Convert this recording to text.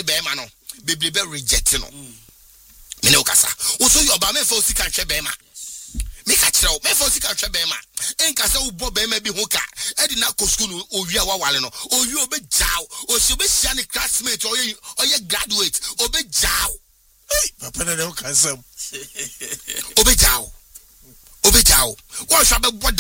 ne bema no bebrebe reject no me ne okasa wo so yo ba me fa osika hwe bema me ka kire wo me fa osika hwe bema enka se wo bo bema bi ho ka e di na ko school no owi a wawale no owi obejaw o si obehia ne classmate oye graduate obejaw papa na o kasam obejaw wo hwa be